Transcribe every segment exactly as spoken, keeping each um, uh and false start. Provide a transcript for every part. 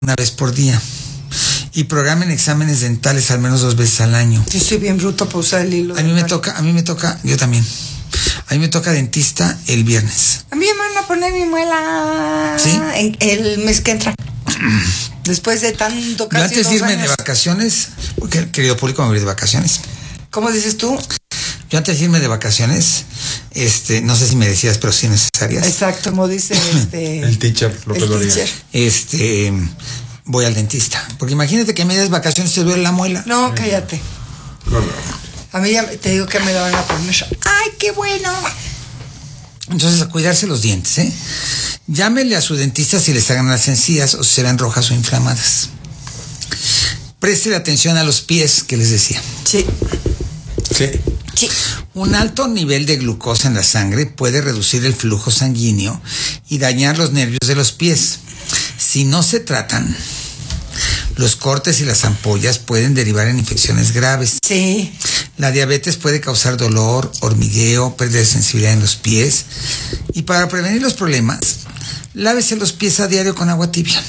una vez por día. Y programen exámenes dentales al menos dos veces al año. Yo soy bien bruto para usar el hilo. A mí me toca, a mí me toca, yo también. A mí me toca dentista el viernes. A mí me van a poner mi muela. ¿Sí? En el mes que entra. Después de tanto casi Yo antes de irme años. de vacaciones, porque querido público me voy de vacaciones. ¿Cómo dices tú? Yo antes de irme de vacaciones, este, no sé si me decías, pero sí necesarias. Exacto, como dice este. El teacher, López el Dóriga. teacher. Este, voy al dentista. Porque imagínate que a medias vacaciones te duele la muela. No, cállate. No, no. A mí ya te digo que me la van a poner. ¡Ay, qué bueno! Entonces, a cuidarse los dientes, ¿eh? Llámele a su dentista si les hagan las encías o si se ven rojas o inflamadas. Preste atención a los pies, que les decía. Sí. Sí. Sí. Un alto nivel de glucosa en la sangre puede reducir el flujo sanguíneo y dañar los nervios de los pies. Si no se tratan, los cortes y las ampollas pueden derivar en infecciones graves. Sí. La diabetes puede causar dolor, hormigueo, pérdida de sensibilidad en los pies. Y para prevenir los problemas, lávese los pies a diario con agua tibia.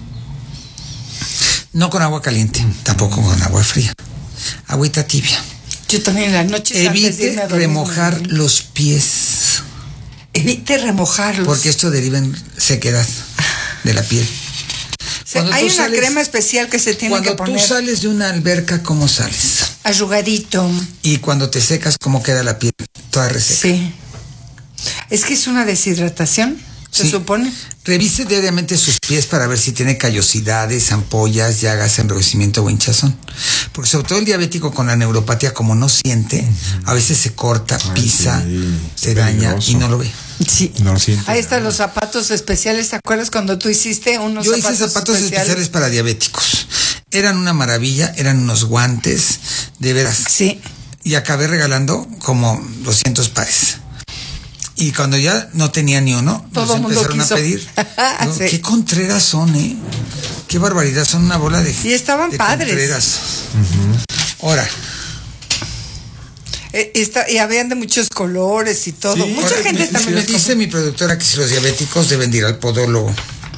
No con agua caliente, tampoco con agua fría. Agüita tibia. Yo también en las noches antes de Evite irme a dormir, remojar me- los pies, Evite remojarlos. porque esto deriva en sequedad de la piel. Se- Cuando hay tú una sales- crema especial que se tiene Cuando que poner. tú sales de una alberca, ¿cómo sales? Arrugadito. Y cuando te secas, ¿cómo queda la piel? Toda reseca. Sí. Es que es una deshidratación, se Sí. supone. Revise diariamente sus pies para ver si tiene callosidades, ampollas, llagas, enrojecimiento o hinchazón. Porque sobre todo el diabético con la neuropatía, como no siente, a veces se corta, Ay, pisa, sí, se es daña peligroso. y no lo ve. Sí. No siento Ahí están nada. los zapatos especiales. ¿Te acuerdas cuando tú hiciste unos Yo zapatos, hice zapatos especiales para diabéticos. Eran una maravilla, eran unos guantes, de veras. Sí. Y acabé regalando como doscientos pares. Y cuando ya no tenía ni uno, Todo los el mundo empezaron quiso. a pedir. Digo, Sí. Qué contreras son, ¿eh? Qué barbaridad, son una bola de. Y estaban de padres. contreras. Ahora, Eh, está- y habían de muchos colores y todo. Sí, Mucha ahora, gente me, también me los dice compró. mi productora que si los diabéticos deben de ir al podólogo.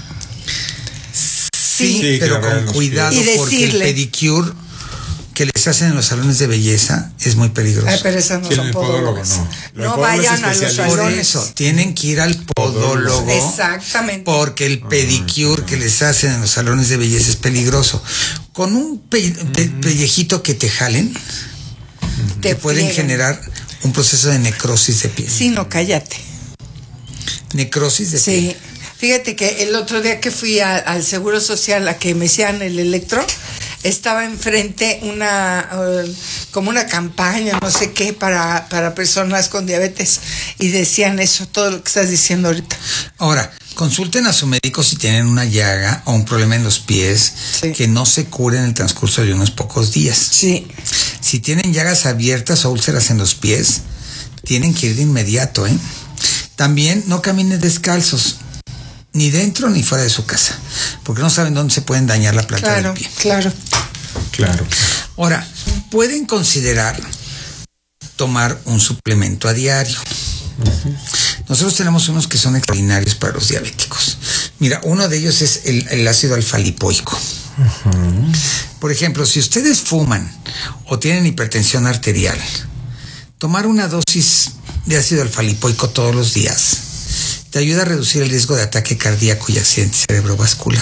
Sí, Sí, pero que le vean con los cuidado, pies. Y porque el decirle. pedicure que les hacen en los salones de belleza es muy peligroso. Ay, pero esas no Sí, en son el podólogo podólogos. no. Lo del No podólogo es vayan a los especialista. Por salones. eso, tienen que ir al podólogo. Exactamente. Porque el pedicure que les hacen en los salones de belleza es peligroso. Con un pe- pe- pellejito que te jalen, Te te pueden friegan. generar un proceso de necrosis de piel. Sí, no, cállate. Necrosis de piel. Sí. Fíjate que el otro día que fui a- al Seguro Social a que me hicieran el electro, estaba enfrente una, uh, como una campaña, no sé qué, para, para personas con diabetes. Y decían eso, todo lo que estás diciendo ahorita. Ahora, consulten a su médico si tienen una llaga o un problema en los pies Sí. que no se cure en el transcurso de unos pocos días. Sí. Si tienen llagas abiertas o úlceras en los pies, tienen que ir de inmediato, ¿eh? También no caminen descalzos, ni dentro ni fuera de su casa, porque no saben dónde se pueden dañar la planta Claro, del pie. claro. Claro. Ahora, pueden considerar tomar un suplemento a diario. Nosotros tenemos unos que son extraordinarios para los diabéticos. Mira, uno de ellos es el, el ácido alfa-lipoico. Por ejemplo, si ustedes fuman o tienen hipertensión arterial, tomar una dosis de ácido alfa-lipoico todos los días te ayuda a reducir el riesgo de ataque cardíaco y accidente cerebrovascular.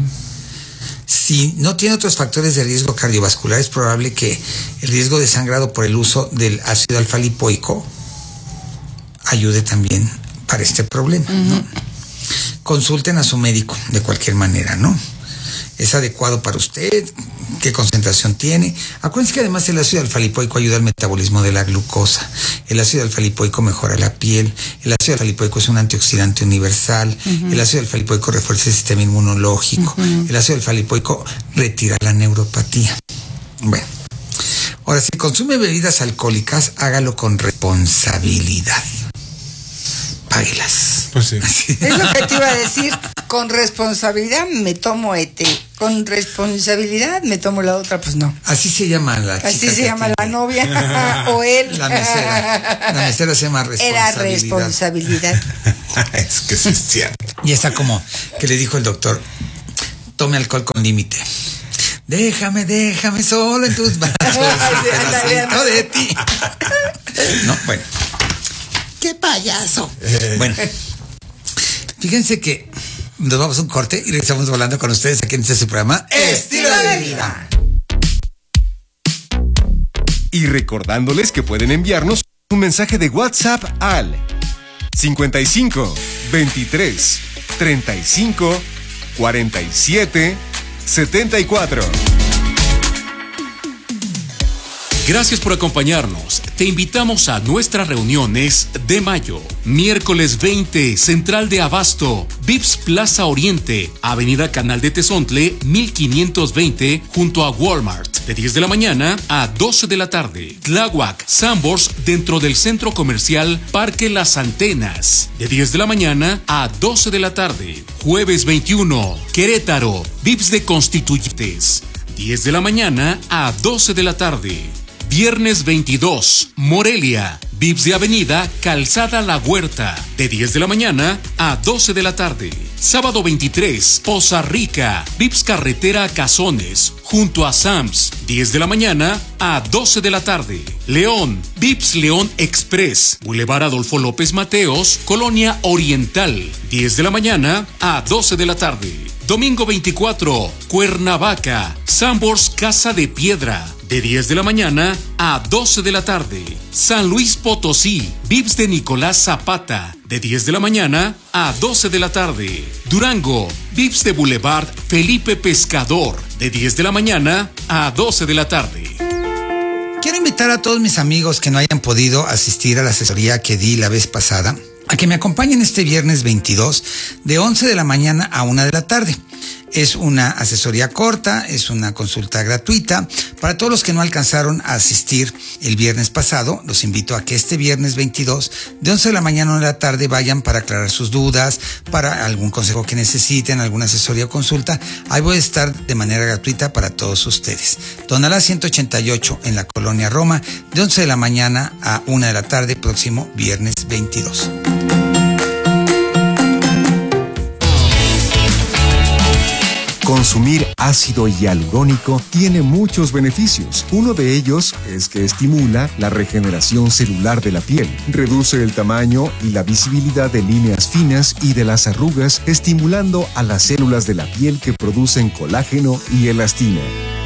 Si no tiene otros factores de riesgo cardiovascular, es probable que el riesgo de sangrado por el uso del ácido alfa-lipoico ayude también para este problema, ¿no? Consulten a su médico de cualquier manera, ¿no? ¿Es adecuado para usted? ¿Qué concentración tiene? Acuérdense que además el ácido alfa-lipoico ayuda al metabolismo de la glucosa. El ácido alfa-lipoico mejora la piel. El ácido alfa-lipoico es un antioxidante universal. Uh-huh. El ácido alfa-lipoico refuerza el sistema inmunológico. Uh-huh. El ácido alfa-lipoico retira la neuropatía. Bueno, ahora, si consume bebidas alcohólicas, hágalo con responsabilidad. Páguelas. Pues sí. Es lo que te iba a decir. Con responsabilidad me tomo este. Con responsabilidad me tomo la otra, pues no. Así se llama la chica. Así se que llama atiende. la novia o él. La mesera. La mesera se llama responsabilidad. Era responsabilidad. Es que sí es cierto. Y está como que le dijo el doctor, tome alcohol con límite. Déjame, déjame solo en tus brazos. Un pedacito de ti. No, bueno. ¡Qué payaso! Bueno, fíjense que nos vamos a un corte y regresamos hablando con ustedes aquí en este su programa Estilo de Vida. Y recordándoles que pueden enviarnos un mensaje de WhatsApp al cincuenta y cinco, veintitrés, treinta y cinco, cuarenta y siete, setenta y cuatro. Gracias por acompañarnos. Te invitamos a nuestras reuniones de mayo. Miércoles veinte, Central de Abasto, Vips Plaza Oriente, Avenida Canal de Tezontle, mil quinientos veinte, junto a Walmart. De diez de la mañana a doce de la tarde. Tláhuac, Sambors, dentro del Centro Comercial Parque Las Antenas. De diez de la mañana a doce de la tarde. Jueves veintiuno, Querétaro, Vips de Constituyentes. diez de la mañana a doce de la tarde. Viernes veintidós, Morelia, Vips de Avenida Calzada La Huerta, de diez de la mañana a doce de la tarde. Sábado veintitrés, Poza Rica, Vips Carretera Cazones, junto a Sams, diez de la mañana a doce de la tarde. León, Vips León Express, Boulevard Adolfo López Mateos, Colonia Oriental, diez de la mañana a doce de la tarde. Domingo veinticuatro, Cuernavaca, Sambors Casa de Piedra, de diez de la mañana a doce de la tarde. San Luis Potosí, Vips de Nicolás Zapata, de diez de la mañana a doce de la tarde. Durango, Vips de Boulevard Felipe Pescador, de diez de la mañana a doce de la tarde. Quiero invitar a todos mis amigos que no hayan podido asistir a la asesoría que di la vez pasada a que me acompañen este viernes veintidós de once de la mañana a una de la tarde. Es una asesoría corta, es una consulta gratuita. Para todos los que no alcanzaron a asistir el viernes pasado, los invito a que este viernes veintidós de once de la mañana a una de la tarde vayan para aclarar sus dudas, para algún consejo que necesiten, alguna asesoría o consulta. Ahí voy a estar de manera gratuita para todos ustedes. Tonalá ciento ochenta y ocho en la Colonia Roma, de once de la mañana a una de la tarde, próximo viernes veintidós. Consumir ácido hialurónico tiene muchos beneficios. Uno de ellos es que estimula la regeneración celular de la piel, reduce el tamaño y la visibilidad de líneas finas y de las arrugas, estimulando a las células de la piel que producen colágeno y elastina.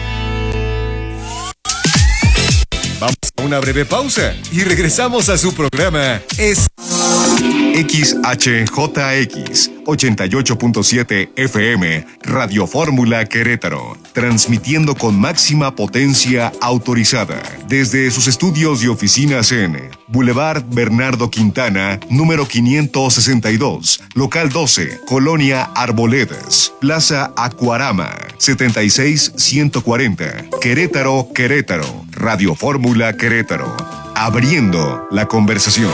Vamos a una breve pausa y regresamos a su programa Es X H J X ochenta y ocho punto siete F M, Radio Fórmula Querétaro, transmitiendo con máxima potencia autorizada desde sus estudios y oficinas en Boulevard Bernardo Quintana, número quinientos sesenta y dos, local doce, Colonia Arboledas, Plaza Acuarama, setenta y seis ciento cuarenta, Querétaro, Querétaro, Radio Fórmula Querétaro, abriendo la conversación.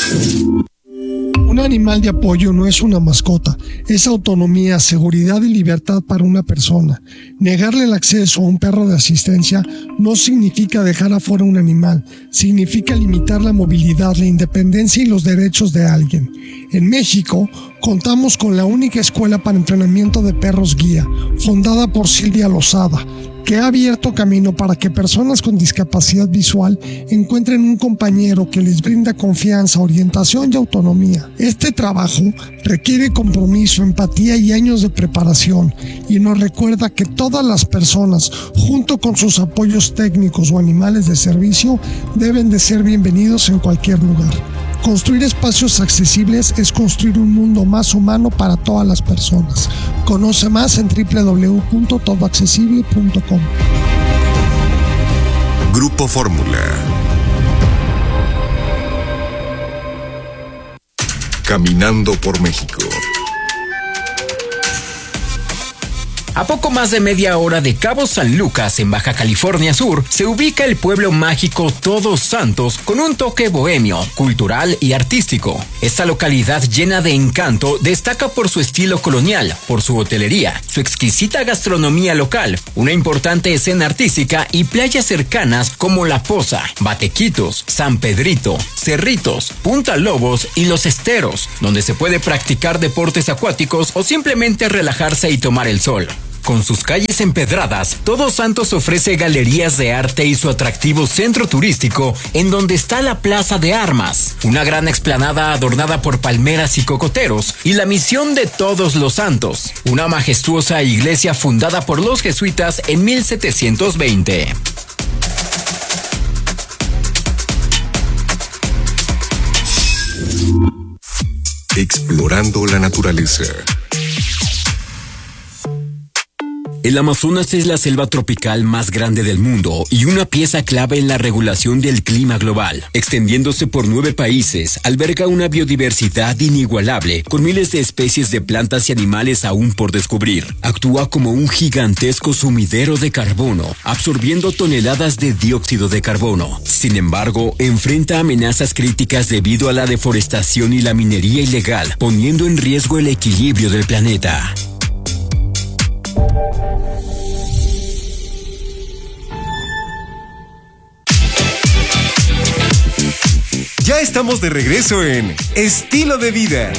Un animal de apoyo no es una mascota, es autonomía, seguridad y libertad para una persona. Negarle el acceso a un perro de asistencia no significa dejar afuera un animal, significa limitar la movilidad, la independencia y los derechos de alguien. En México, contamos con la única escuela para entrenamiento de perros guía, fundada por Silvia Lozada, que ha abierto camino para que personas con discapacidad visual encuentren un compañero que les brinda confianza, orientación y autonomía. Este trabajo requiere compromiso, empatía y años de preparación, y nos recuerda que todas las personas, junto con sus apoyos técnicos o animales de servicio, deben de ser bienvenidos en cualquier lugar. Construir espacios accesibles es construir un mundo más humano para todas las personas. Conoce más en doble u doble u doble u punto todo accesible punto com. Grupo Fórmula. Caminando por México. A poco más de media hora de Cabo San Lucas, en Baja California Sur, se ubica el pueblo mágico Todos Santos con un toque bohemio, cultural y artístico. Esta localidad llena de encanto destaca por su estilo colonial, por su hotelería, su exquisita gastronomía local, una importante escena artística y playas cercanas como La Poza, Batequitos, San Pedrito, Cerritos, Punta Lobos y Los Esteros, donde se puede practicar deportes acuáticos o simplemente relajarse y tomar el sol. Con sus calles empedradas, Todos Santos ofrece galerías de arte y su atractivo centro turístico, en donde está la Plaza de Armas, una gran explanada adornada por palmeras y cocoteros, y la Misión de Todos los Santos, una majestuosa iglesia fundada por los jesuitas en mil setecientos veinte. Explorando la naturaleza. El Amazonas es la selva tropical más grande del mundo y una pieza clave en la regulación del clima global. Extendiéndose por nueve países, alberga una biodiversidad inigualable, con miles de especies de plantas y animales aún por descubrir. Actúa como un gigantesco sumidero de carbono, absorbiendo toneladas de dióxido de carbono. Sin embargo, enfrenta amenazas críticas debido a la deforestación y la minería ilegal, poniendo en riesgo el equilibrio del planeta. Ya estamos de regreso en Estilo de Vida.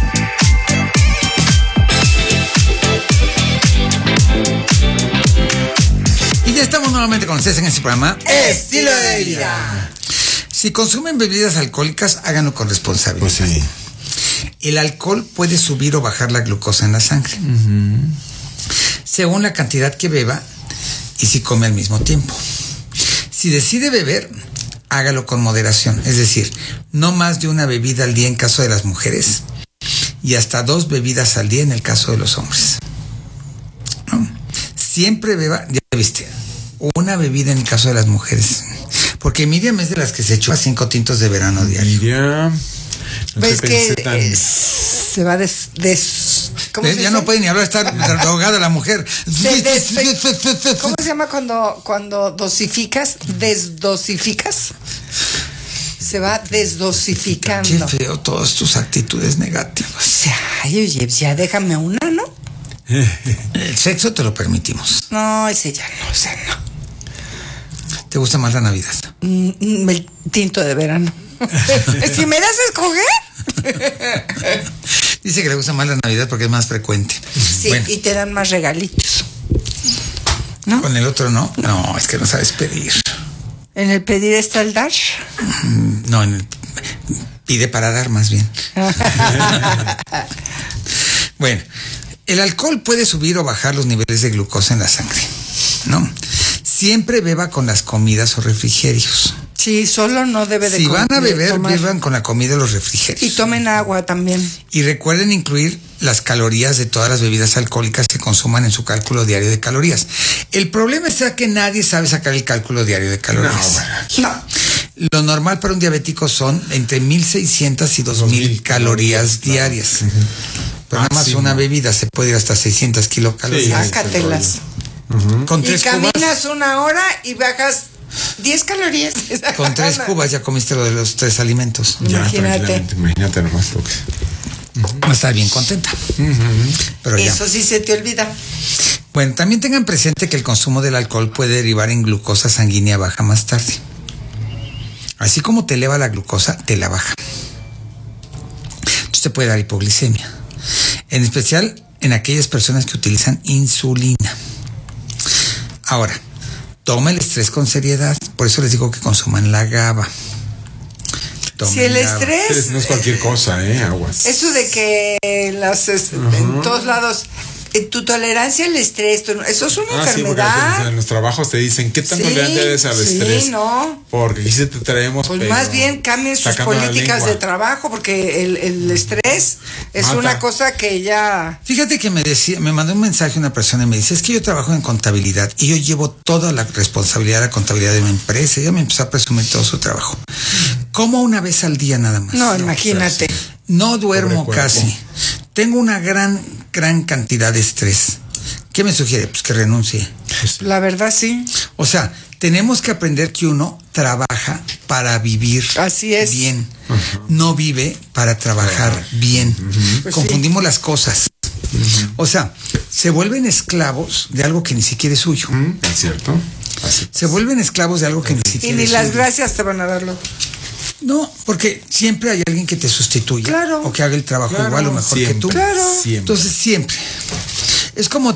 Y ya estamos nuevamente con ustedes en este programa Estilo de Vida. Si consumen bebidas alcohólicas, háganlo con responsabilidad. Pues sí. El alcohol puede subir o bajar la glucosa en la sangre, uh-huh, según la cantidad que beba y si come al mismo tiempo. Si decide beber, hágalo con moderación, es decir, no más de una bebida al día en caso de las mujeres y hasta dos bebidas al día en el caso de los hombres. ¿No? Siempre beba, ya viste, una bebida en el caso de las mujeres, porque Miriam es de las que se echó a cinco tintos de verano diario. Miriam, no ¿ves que tan... eh, se va des... des ¿cómo ¿Eh? se Ya dice? no puede ni hablar, está drogada la mujer. Se des... ¿Cómo se llama cuando, cuando dosificas? ¿Desdosificas? Se va desdosificando. Qué feo todas tus actitudes negativas. Ay, oye, ya déjame una, ¿no? El sexo te lo permitimos. No, ese ya no, ese no. ¿Te gusta más la Navidad? Mm, el tinto de verano. Si me das a escoger. Dice que le gusta más la Navidad porque es más frecuente. Sí, bueno, y te dan más regalitos, ¿no? Con el otro no. No, es que no sabes pedir. ¿En el pedir está el dar? No, en el pide para dar más bien. Bueno, el alcohol puede subir o bajar los niveles de glucosa en la sangre, ¿no? Siempre beba con las comidas o refrigerios. Sí, solo no debe de Si van a beber, tomar. beban con la comida y los refrigerios. Y tomen agua también. Y recuerden incluir las calorías de todas las bebidas alcohólicas que consuman en su cálculo diario de calorías. El problema es que nadie sabe sacar el cálculo diario de calorías. No, bueno. No. Lo normal para un diabético son entre mil seiscientas y dos mil calorías diarias. Claro. Pero nada más una bebida se puede ir hasta seiscientas kilocalorías. Sí, sácatelas. Uh-huh. Con tres y caminas cubas, una hora y bajas diez calorías. Con tres cubas ya comiste lo de los tres alimentos. Ya, imagínate. Imagínate nomás lo que... Uh-huh. Va a estar bien contenta. Uh-huh. Pero ya. Eso sí se te olvida. Bueno, también tengan presente que el consumo del alcohol puede derivar en glucosa sanguínea baja más tarde. Así como te eleva la glucosa, te la baja. Entonces te puede dar hipoglicemia. En especial en aquellas personas que utilizan insulina. Ahora, toma el estrés con seriedad. Por eso les digo que consuman la GABA. Tomen si el GABA. Estrés... No es cualquier cosa, ¿eh? Aguas. Eso de que las, uh-huh. en todos lados... Tu tolerancia al estrés, tu, eso es una ah, enfermedad. Sí, en los trabajos te dicen, ¿qué tan sí, tolerante eres al sí, estrés? no. Porque aquí se te traemos. Pues más bien cambien sus políticas de trabajo, porque el, el estrés es Mata. Una cosa que ya... Fíjate que me decía, me mandó un mensaje una persona y me dice, es que yo trabajo en contabilidad y yo llevo toda la responsabilidad de la contabilidad de mi empresa. Y ella me empezó a presumir todo su trabajo. ¿Cómo una vez al día nada más? No, no imagínate. No duermo casi. Tengo una gran, gran cantidad de estrés. ¿Qué me sugiere? Pues que renuncie. La verdad, sí. O sea, tenemos que aprender que uno trabaja para vivir Así es. bien. Uh-huh. No vive para trabajar uh-huh. bien. Uh-huh. Pues confundimos sí. las cosas. Uh-huh. O sea, se vuelven esclavos de algo que ni siquiera es suyo. Uh-huh. ¿Es cierto? Así. Se vuelven esclavos de algo que uh-huh. ni siquiera es suyo. Y ni es las suyo. gracias te van a darlo. No, porque siempre hay alguien que te sustituya. Claro. O que haga el trabajo claro, igual o mejor siempre, que tú. Claro. Siempre. Entonces, siempre. Es como tú.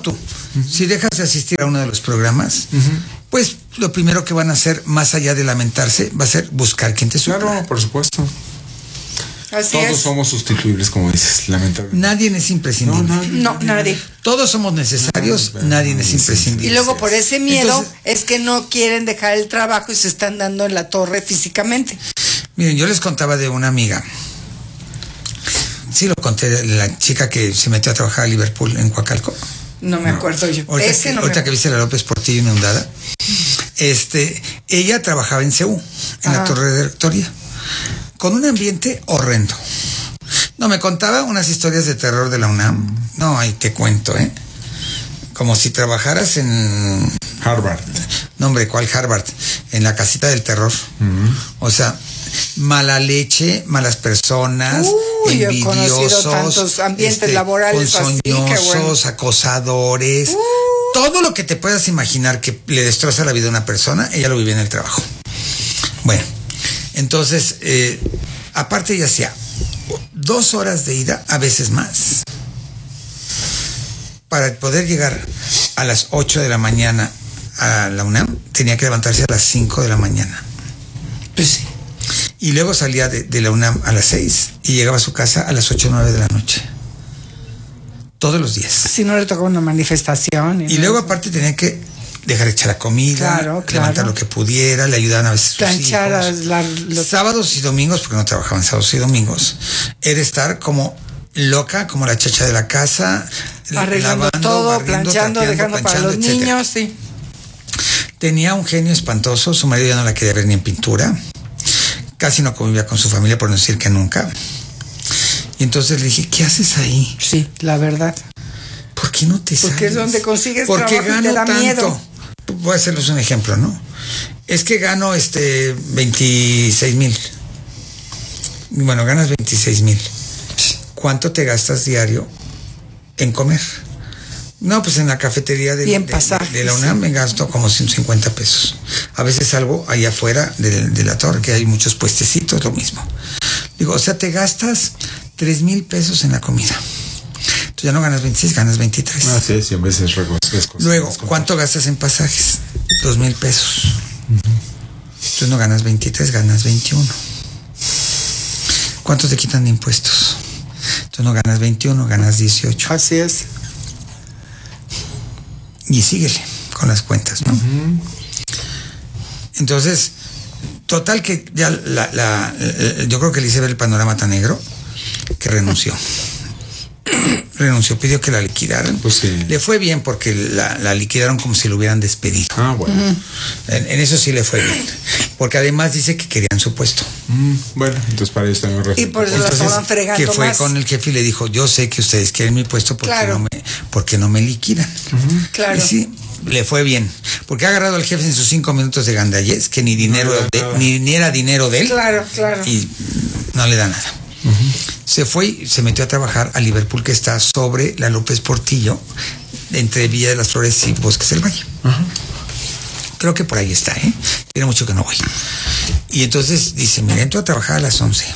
Uh-huh. Si dejas de asistir a uno de los programas, uh-huh. pues lo primero que van a hacer, más allá de lamentarse, va a ser buscar quien te supla. Claro, por supuesto. Así Todos es. somos sustituibles, como dices, lamentablemente. Nadie es imprescindible. No, nadie. No, nadie. Todos somos necesarios, No, no, nadie no, es sí, imprescindible. Y luego por ese miedo Entonces, es que no quieren dejar el trabajo y se están dando en la torre físicamente. Miren, yo les contaba de una amiga. Sí, lo conté de la chica que se metió a trabajar a Liverpool en Coacalco. No me acuerdo yo. Ahorita, Ese que, no ahorita me... que viste la López Portillo inundada, este, ella trabajaba en C U, en Ajá. la torre de rectoría, con un ambiente horrendo. No, me contaba unas historias de terror de la UNAM. No, ahí te cuento, ¿eh? Como si trabajaras en... Harvard. No, hombre, ¿cuál Harvard? En la casita del terror. Uh-huh. O sea, mala leche, malas personas, Uy, yo he conocido envidiosos, tantos ambientes laborales así, qué ponzoñosos, bueno. acosadores. Uh. Todo lo que te puedas imaginar que le destroza la vida a una persona, ella lo vivía en el trabajo. Bueno, entonces, eh, aparte ella hacía dos horas de ida, a veces más, para poder llegar a las ocho de la mañana a la UNAM, tenía que levantarse a las cinco de la mañana. Pues sí. Y luego salía de, de la UNAM a las seis y llegaba a su casa a las ocho o nueve de la noche. Todos los días. Si no le tocó una manifestación. Y no luego sé. aparte tenía que dejar hecha la comida, Claro, levantar claro. lo que pudiera, le ayudaban a veces sus Planchar hijos. a la- los- Sábados y domingos, porque no trabajaban sábados y domingos, era estar como loca, como la chacha de la casa, Arreglando lavando, todo, barriendo, planchando, trapeando, dejando para planchando, los etcétera. niños, sí. Tenía un genio espantoso, su marido ya no la quería ver ni en pintura, casi no convivía con su familia, por no decir que nunca. Y entonces le dije, ¿qué haces ahí? Sí, la verdad. ¿Por qué no te sales? Porque es donde consigues Porque trabajo y gano te da tanto. miedo. Voy a hacerles un ejemplo, ¿no? Es que gano este veintiséis mil. Bueno, ganas veintiséis mil. ¿Cuánto te gastas diario en comer? No, pues en la cafetería de, Y en de- pasajes, de, de la UNAM sí. me gasto como ciento cincuenta pesos. A veces salgo allá afuera de, de la torre, que hay muchos puestecitos, lo mismo. Digo, o sea, te gastas tres mil pesos en la comida. Tú ya no ganas veintiséis, ganas veintitrés. Ah, sí, sí, a veces recos, recos, Luego, recos. ¿cuánto gastas en pasajes? Dos mil pesos. Tú no ganas veintitrés, ganas veintiuno. ¿Cuánto te quitan de impuestos? Tú no ganas veintiuno, ganas dieciocho. Así es. Y síguele con las cuentas, ¿no? Uh-huh. Entonces, total que ya la, la, la- yo creo que le hice ver el panorama tan negro que renunció. renunció, pidió que la liquidaran. Pues sí. Le fue bien porque la, la liquidaron como si lo hubieran despedido. Ah, bueno. Uh-huh. en, en eso sí le fue bien. Porque además dice que querían su puesto. Mm, bueno, entonces para ellos también Y por eso la Entonces, estaban fregando que fue más. con el jefe y le dijo, yo sé que ustedes quieren mi puesto porque, Claro. no, me, porque no me liquidan. Uh-huh. Claro. Y sí, le fue bien. Porque ha agarrado al jefe en sus cinco minutos de gandallez, que ni dinero No le da de, nada. ni, ni era dinero de él. Claro, claro. Y no le da nada. Uh-huh. Se fue y se metió a trabajar a Liverpool, que está sobre la López Portillo, entre Villa de las Flores y Bosques del Valle. Uh-huh. Creo que por ahí está, ¿eh? Tiene mucho que no voy. Y entonces dice, mira, entro a trabajar a las once.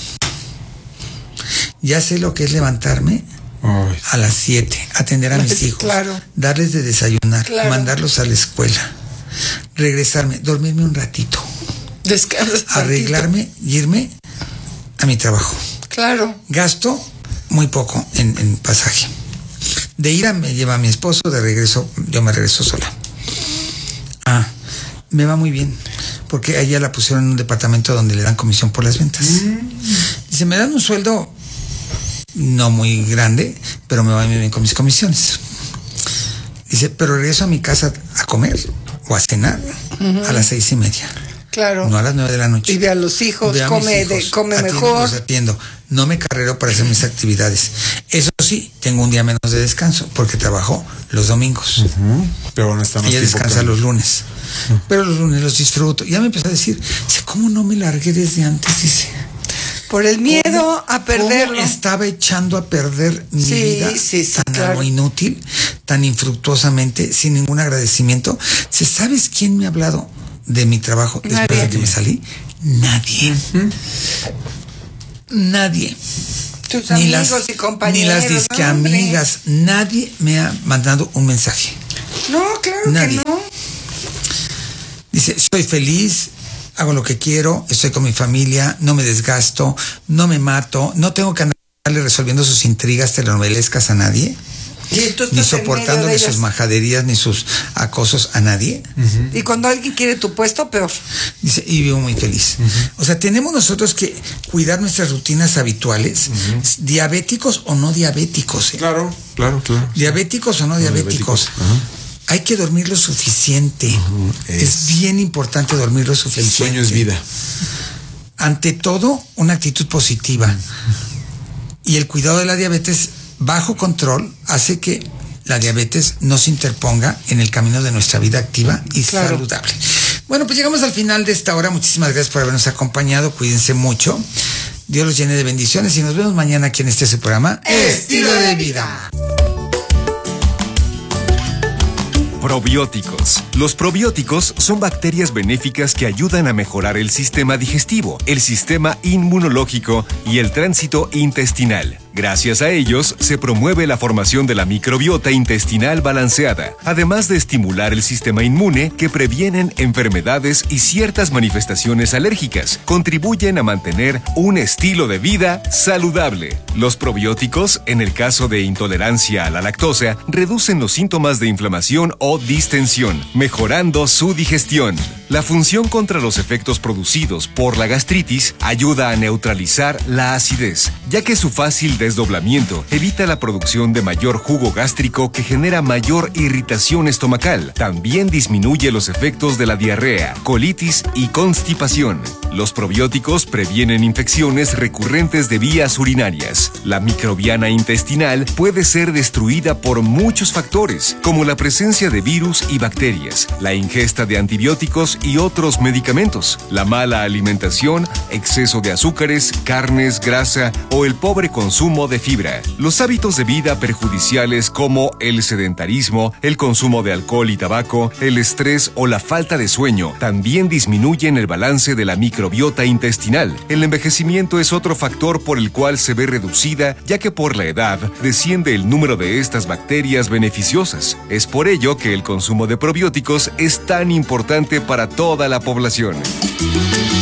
Ya sé lo que es levantarme Ay. a las siete, atender a mis Sí, hijos, claro. darles de desayunar, Claro. mandarlos a la escuela, regresarme, dormirme un ratito, Descansas tantito. arreglarme y irme a mi trabajo. Claro. Gasto muy poco en, en pasaje. De ida me lleva mi esposo, de regreso yo me regreso sola. Ah, me va muy bien, porque a ella la pusieron en un departamento donde le dan comisión por las ventas. Mm. Dice, me dan un sueldo no muy grande, pero me va muy bien con mis comisiones. Dice, pero regreso a mi casa a comer o a cenar uh-huh. a las seis y media. Claro. No a las nueve de la noche. Y ve a los hijos, a come, hijos, de, come atiendo, mejor. Los atiendo. No me carrero para hacer mis actividades. Eso sí, tengo un día menos de descanso porque trabajo los domingos. Uh-huh. Pero no está Ella descansa los lunes. Uh-huh. Pero los lunes los disfruto. Y ya me empezó a decir, ¿cómo no me largué desde antes? Dice. Por el miedo a perderlo. ¿Cómo estaba echando a perder mi sí, vida sí, sí, tan claro. algo inútil, tan infructuosamente, sin ningún agradecimiento? ¿Sabes quién me ha hablado de mi trabajo después Nadie. de que me salí? Nadie. Uh-huh. Nadie. Tus ni amigos las, y compañeros. Ni las disque amigas. Nadie me ha mandado un mensaje. No, claro Nadie. que no. Dice, soy feliz, hago lo que quiero, estoy con mi familia, no me desgasto, no me mato, no tengo que andarle resolviendo sus intrigas telenovelescas a nadie, Y tú estás ni en medio soportándole de sus ellas. majaderías ni sus acosos a nadie. Y cuando alguien quiere tu puesto, peor. Dice, y vivo muy feliz. Uh-huh. O sea, tenemos nosotros que cuidar nuestras rutinas habituales, uh-huh. diabéticos o no diabéticos. ¿eh? Claro, claro, claro. Diabéticos o no, no diabéticos. diabéticos. Uh-huh. Hay que dormir lo suficiente. Uh-huh. Es, es bien importante dormir lo suficiente. El sueño es vida. Ante todo, una actitud positiva. Uh-huh. Y el cuidado de la diabetes bajo control hace que la diabetes no se interponga en el camino de nuestra vida activa y claro. saludable. Bueno, pues llegamos al final de esta hora. Muchísimas gracias por habernos acompañado. Cuídense mucho. Dios los llene de bendiciones y nos vemos mañana aquí en este su programa Estilo de Vida. Probióticos. Los probióticos son bacterias benéficas que ayudan a mejorar el sistema digestivo, el sistema inmunológico y el tránsito intestinal. Gracias a ellos, se promueve la formación de la microbiota intestinal balanceada, además de estimular el sistema inmune que previenen enfermedades y ciertas manifestaciones alérgicas. Contribuyen a mantener un estilo de vida saludable. Los probióticos, en el caso de intolerancia a la lactosa, reducen los síntomas de inflamación o distensión, mejorando su digestión. La función contra los efectos producidos por la gastritis ayuda a neutralizar la acidez, ya que su fácil desdoblamiento evita la producción de mayor jugo gástrico que genera mayor irritación estomacal. También disminuye los efectos de la diarrea, colitis y constipación. Los probióticos previenen infecciones recurrentes de vías urinarias. La microbiana intestinal puede ser destruida por muchos factores, como la presencia de virus y bacterias, la ingesta de antibióticos y otros medicamentos, la mala alimentación, exceso de azúcares, carnes, grasa o el pobre consumo de fibra. Los hábitos de vida perjudiciales como el sedentarismo, el consumo de alcohol y tabaco, el estrés o la falta de sueño también disminuyen el balance de la microbiota intestinal. El envejecimiento es otro factor por el cual se ve reducida, ya que por la edad desciende el número de estas bacterias beneficiosas. Es por ello que el consumo de probióticos es tan importante para toda la población.